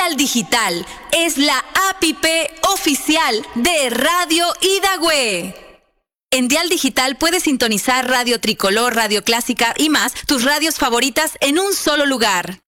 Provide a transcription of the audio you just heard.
Dial Digital es la app oficial de Radio Hidagüe. En Dial Digital puedes sintonizar Radio Tricolor, Radio Clásica y más, tus radios favoritas en un solo lugar.